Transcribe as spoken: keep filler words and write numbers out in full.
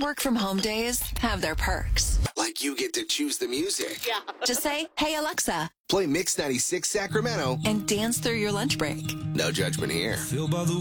work from home days have their perks. Like you get to choose the music. Yeah. Just say, hey, Alexa, Play Mix ninety-six Sacramento. and dance through your lunch break. No judgment here. Feel by the